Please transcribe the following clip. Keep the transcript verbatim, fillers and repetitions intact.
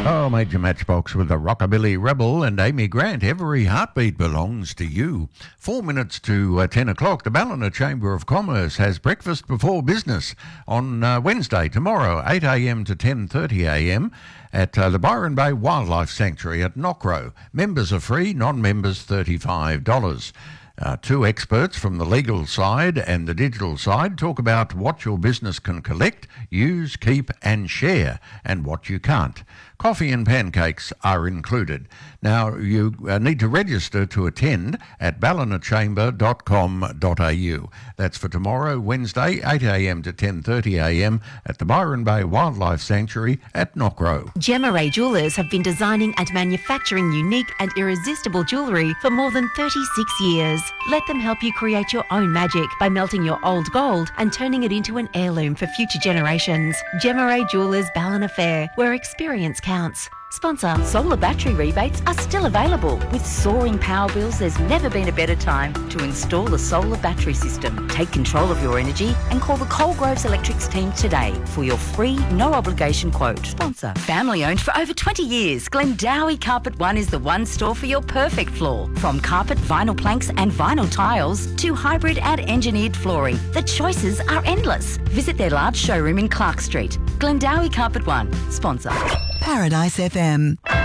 Oh, Major Matchbox with the Rockabilly Rebel and Amy Grant. Every heartbeat belongs to you. Four minutes to uh, ten o'clock. The Ballina Chamber of Commerce has breakfast before business on uh, Wednesday, tomorrow, eight a.m. to ten thirty a.m. at uh, the Byron Bay Wildlife Sanctuary at Knockrow. Members are free, non-members thirty-five dollars. Uh, two experts from the legal side and the digital side talk about what your business can collect, use, keep and share, and what you can't. Coffee and pancakes are included. Now, you uh, need to register to attend at ballina chamber dot com dot a u. That's for tomorrow, Wednesday, eight a.m. to ten thirty a.m. at the Byron Bay Wildlife Sanctuary at Knockrow. Gemma Ray Jewellers have been designing and manufacturing unique and irresistible jewellery for more than thirty-six years. Let them help you create your own magic by melting your old gold and turning it into an heirloom for future generations. Gemma Ray Jewellers Ballina Fair, where experience counts. Sponsor. Solar battery rebates are still available. With soaring power bills, there's never been a better time to install a solar battery system. Take control of your energy and call the Coalgroves Electrics team today for your free, no-obligation quote. Sponsor. Family owned for over twenty years, Glendowie Carpet One is the one store for your perfect floor. From carpet, vinyl planks and vinyl tiles to hybrid and engineered flooring, the choices are endless. Visit their large showroom in Clark Street. Glendowie Carpet One. Sponsor. Paradise F M.